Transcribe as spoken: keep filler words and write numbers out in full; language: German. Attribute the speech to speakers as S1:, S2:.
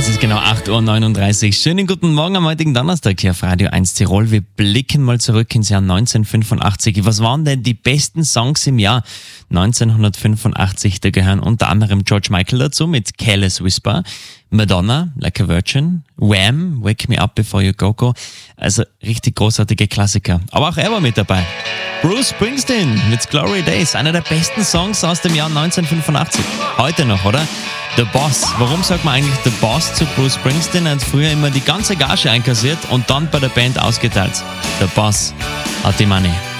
S1: Es ist genau acht Uhr neununddreißig. Schönen guten Morgen am heutigen Donnerstag hier auf Radio eins Tirol. Wir blicken mal zurück ins Jahr neunzehnhundertfünfundachtzig. Was waren denn die besten Songs im Jahr neunzehnhundertfünfundachtzig? Da gehören unter anderem George Michael dazu mit Careless Whisper, Madonna, Like a Virgin, Wham, Wake Me Up Before You Go Go. Also richtig großartige Klassiker. Aber auch er war mit dabei. Bruce Springsteen mit Glory Days, einer der besten Songs aus dem Jahr neunzehnhundertfünfundachtzig. Heute noch, oder? The Boss. Warum sagt man eigentlich The Boss zu Bruce Springsteen? Er hat früher immer die ganze Gage einkassiert und dann bei der Band ausgeteilt. The Boss hat die Money.